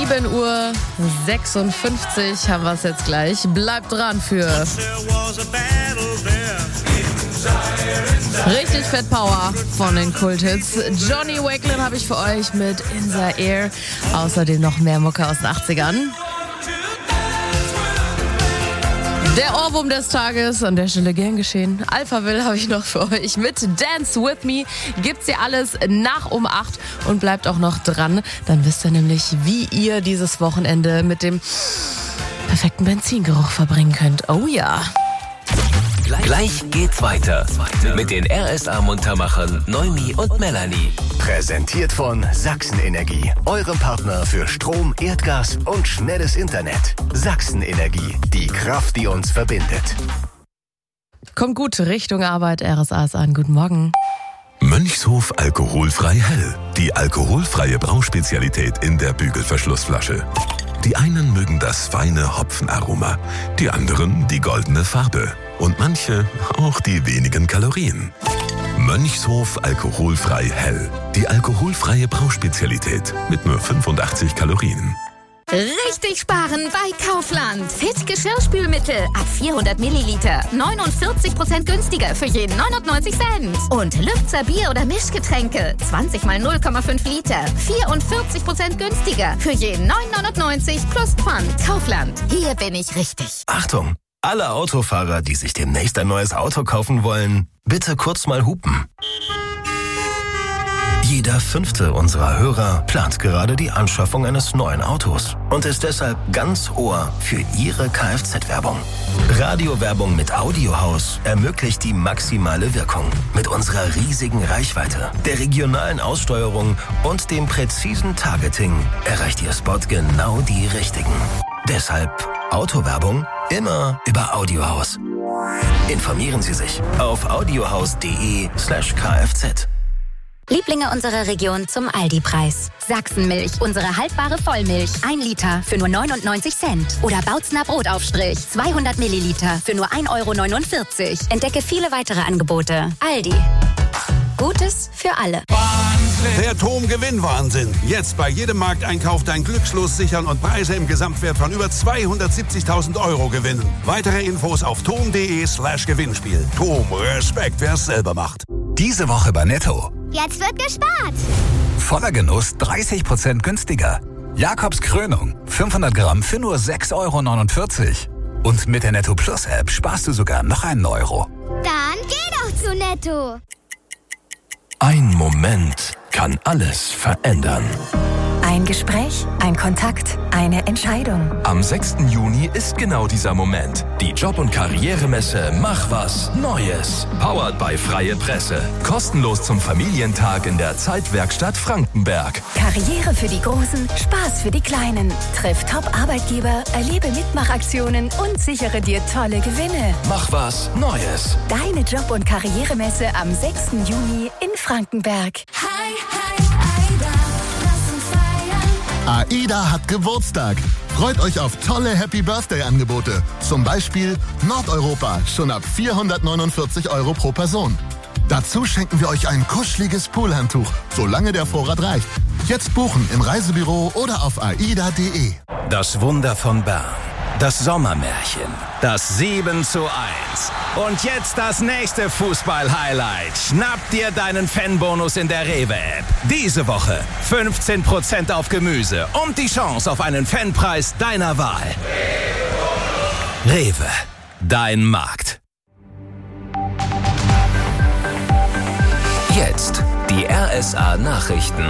7:56 Uhr haben wir es jetzt gleich. Bleibt dran für richtig Fett Power von den Kulthits. Johnny Wakelin habe ich für euch mit In the Air. Außerdem noch mehr Mucke aus den 80ern. Der Ohrwurm des Tages, an der Stelle gern geschehen. Alphaville habe ich noch für euch mit Dance With Me. Gibt's hier alles nach um 8 und bleibt auch noch dran. Dann wisst ihr nämlich, wie ihr dieses Wochenende mit dem perfekten Benzingeruch verbringen könnt. Oh ja. Gleich geht's weiter mit den RSA-Muntermachern Noemi und Melanie. Präsentiert von Sachsen Energie, eurem Partner für Strom, Erdgas und schnelles Internet. Sachsen Energie, die Kraft, die uns verbindet. Kommt gut Richtung Arbeit, RSA ist an. Guten Morgen. Mönchshof alkoholfrei hell. Die alkoholfreie Brauspezialität in der Bügelverschlussflasche. Die einen mögen das feine Hopfenaroma, die anderen die goldene Farbe und manche auch die wenigen Kalorien. Mönchshof alkoholfrei hell. Die alkoholfreie Brauspezialität mit nur 85 Kalorien. Richtig sparen bei Kaufland. Fit Geschirrspülmittel ab 400 Milliliter. 49% günstiger für jeden 99 Cent. Und Lübzer Bier- oder Mischgetränke. 20 mal 0,5 Liter. 44% günstiger für jeden 9,99 plus Pfand. Kaufland. Hier bin ich richtig. Achtung! Alle Autofahrer, die sich demnächst ein neues Auto kaufen wollen, bitte kurz mal hupen. Jeder 5. unserer Hörer plant gerade die Anschaffung eines neuen Autos und ist deshalb ganz Ohr für Ihre Kfz-Werbung. Radiowerbung mit Audiohaus ermöglicht die maximale Wirkung. Mit unserer riesigen Reichweite, der regionalen Aussteuerung und dem präzisen Targeting erreicht Ihr Spot genau die Richtigen. Deshalb Autowerbung immer über Audiohaus. Informieren Sie sich auf audiohaus.de/kfz. Lieblinge unserer Region zum Aldi-Preis. Sachsenmilch, unsere haltbare Vollmilch. 1 Liter für nur 99 Cent. Oder Bautzner Brotaufstrich, 200 Milliliter für nur 1,49 €. Entdecke viele weitere Angebote. Aldi. Gutes für alle. Der TOM-Gewinnwahnsinn. Jetzt bei jedem Markteinkauf dein Glückslos sichern und Preise im Gesamtwert von über 270.000 € gewinnen. Weitere Infos auf tom.de/Gewinnspiel. TOM, Respekt, wer es selber macht. Diese Woche bei Netto. Jetzt wird gespart. Voller Genuss 30% günstiger. Jakobs Krönung, 500 Gramm für nur 6,49 €. Und mit der Netto Plus App sparst du sogar noch einen Euro. Dann geh doch zu Netto. Ein Moment kann alles verändern. Ein Gespräch, ein Kontakt, eine Entscheidung. Am 6. Juni ist genau dieser Moment. Die Job- und Karrieremesse Mach was Neues. Powered by Freie Presse. Kostenlos zum Familientag in der Zeitwerkstatt Frankenberg. Karriere für die Großen, Spaß für die Kleinen. Triff Top-Arbeitgeber, erlebe Mitmachaktionen und sichere dir tolle Gewinne. Mach was Neues. Deine Job- und Karrieremesse am 6. Juni in Frankenberg. Hi, hi, Aida. AIDA hat Geburtstag. Freut euch auf tolle Happy-Birthday-Angebote. Zum Beispiel Nordeuropa, schon ab 449 € pro Person. Dazu schenken wir euch ein kuscheliges Poolhandtuch, solange der Vorrat reicht. Jetzt buchen im Reisebüro oder auf aida.de. Das Wunder von Bern. Das Sommermärchen. Das 7:1. Und jetzt das nächste Fußball-Highlight. Schnapp dir deinen Fanbonus in der Rewe-App. Diese Woche 15% auf Gemüse und die Chance auf einen Fanpreis deiner Wahl. Rewe. Dein Markt. Jetzt die RSA-Nachrichten.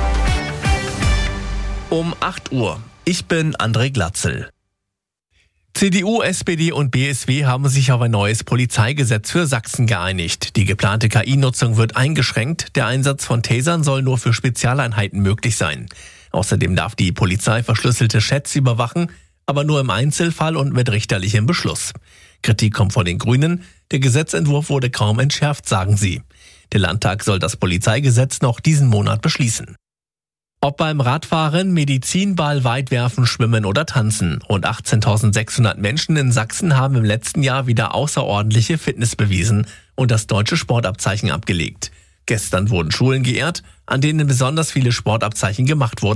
Um 8 Uhr. Ich bin André Glatzel. CDU, SPD und BSW haben sich auf ein neues Polizeigesetz für Sachsen geeinigt. Die geplante KI-Nutzung wird eingeschränkt. Der Einsatz von Tasern soll nur für Spezialeinheiten möglich sein. Außerdem darf die Polizei verschlüsselte Chats überwachen, aber nur im Einzelfall und mit richterlichem Beschluss. Kritik kommt von den Grünen. Der Gesetzentwurf wurde kaum entschärft, sagen sie. Der Landtag soll das Polizeigesetz noch diesen Monat beschließen. Ob beim Radfahren, Medizinball, Weitwerfen, Schwimmen oder Tanzen. Rund 18.600 Menschen in Sachsen haben im letzten Jahr wieder außerordentliche Fitness bewiesen und das deutsche Sportabzeichen abgelegt. Gestern wurden Schulen geehrt, an denen besonders viele Sportabzeichen gemacht wurden.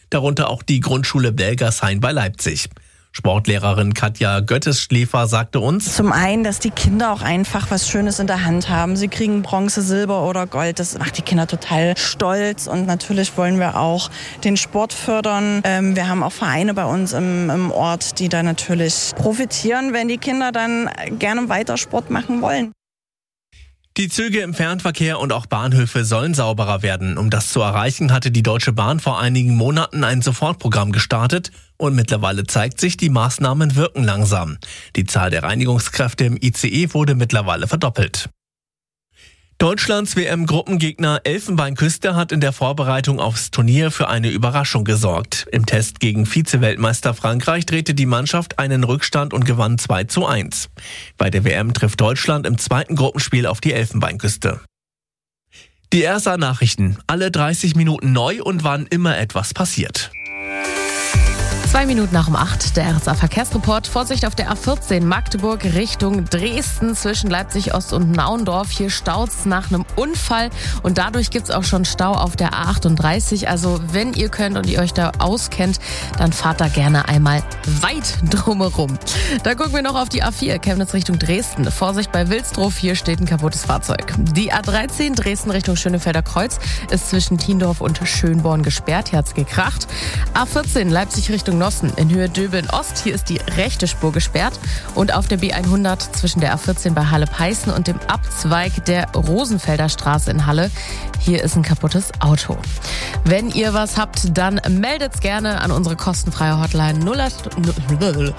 darunter auch die Grundschule Belgershain bei Leipzig. Sportlehrerin Katja Göttes-Schläfer sagte uns: Zum einen, dass die Kinder auch einfach was Schönes in der Hand haben. Sie kriegen Bronze, Silber oder Gold. Das macht die Kinder total stolz. Und natürlich wollen wir auch den Sport fördern. Wir haben auch Vereine bei uns im Ort, die da natürlich profitieren, wenn die Kinder dann gerne weiter Sport machen wollen. Die Züge im Fernverkehr und auch Bahnhöfe sollen sauberer werden. Um das zu erreichen, hatte die Deutsche Bahn vor einigen Monaten ein Sofortprogramm gestartet und mittlerweile zeigt sich, die Maßnahmen wirken langsam. Die Zahl der Reinigungskräfte im ICE wurde mittlerweile verdoppelt. Deutschlands WM-Gruppengegner Elfenbeinküste hat in der Vorbereitung aufs Turnier für eine Überraschung gesorgt. Im Test gegen Vize-Weltmeister Frankreich drehte die Mannschaft einen Rückstand und gewann 2:1. Bei der WM trifft Deutschland im zweiten Gruppenspiel auf die Elfenbeinküste. Die RSA-Nachrichten, alle 30 Minuten neu und wann immer etwas passiert. 2 Minuten nach um 8, der RSA-Verkehrsreport. Vorsicht auf der A14 Magdeburg Richtung Dresden zwischen Leipzig Ost und Naundorf. Hier staut's nach einem Unfall und dadurch gibt's auch schon Stau auf der A38. Also wenn ihr könnt und ihr euch da auskennt, dann fahrt da gerne einmal weit drumherum. Da gucken wir noch auf die A4 Chemnitz Richtung Dresden. Vorsicht bei Wilsdruf, hier steht ein kaputtes Fahrzeug. Die A13 Dresden Richtung Schönefelder Kreuz ist zwischen Tiendorf und Schönborn gesperrt. Hier hat's gekracht. A14 Leipzig Richtung Nossen in Höhe Döbeln-Ost. Hier ist die rechte Spur gesperrt. Und auf der B100 zwischen der A14 bei Halle-Peißen und dem Abzweig der Rosenfelder Straße in Halle. Hier ist ein kaputtes Auto. Wenn ihr was habt, dann meldet's gerne an unsere kostenfreie Hotline 0800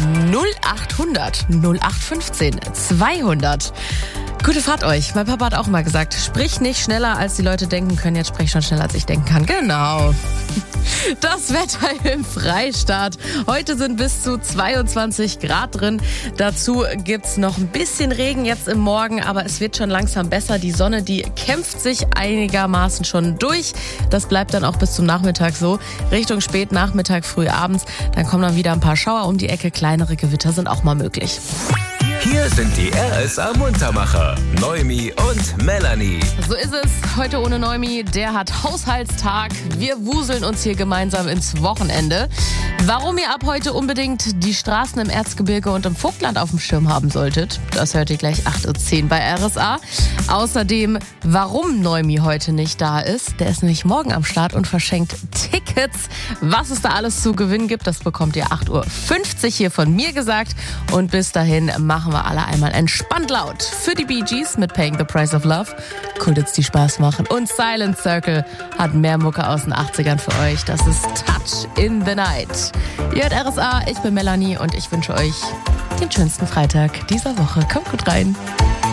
0815 200. Gute Fahrt euch. Mein Papa hat auch immer gesagt, sprich nicht schneller, als die Leute denken können. Jetzt sprich ich schon schneller, als ich denken kann. Genau. Das Wetter im Freistaat. Heute sind bis zu 22 Grad drin. Dazu gibt's noch ein bisschen Regen jetzt im Morgen, aber es wird schon langsam besser. Die Sonne, die kämpft sich einigermaßen schon durch. Das bleibt dann auch bis zum Nachmittag so. Richtung Spätnachmittag, früh abends. Dann kommen dann wieder ein paar Schauer um die Ecke. Kleinere Gewitter sind auch mal möglich. Hier sind die RSA-Muntermacher, Noemi und Melanie. So ist es. Heute ohne Noemi. Der hat Haushaltstag. Wir wuseln uns hier gemeinsam ins Wochenende. Warum ihr ab heute unbedingt die Straßen im Erzgebirge und im Vogtland auf dem Schirm haben solltet, das hört ihr gleich 8:10 Uhr bei RSA. Außerdem, warum Noemi heute nicht da ist. Der ist nämlich morgen am Start und verschenkt Tickets. Was es da alles zu gewinnen gibt, das bekommt ihr 8:50 Uhr hier von mir gesagt. Und bis dahin machen wir alle einmal entspannt laut für die Bee Gees mit Paying the Price of Love. Kultits, die Spaß machen. Und Silent Circle hat mehr Mucke aus den 80ern für euch. Das ist Touch in the Night. Ihr hört RSA, ich bin Melanie und ich wünsche euch den schönsten Freitag dieser Woche. Kommt gut rein.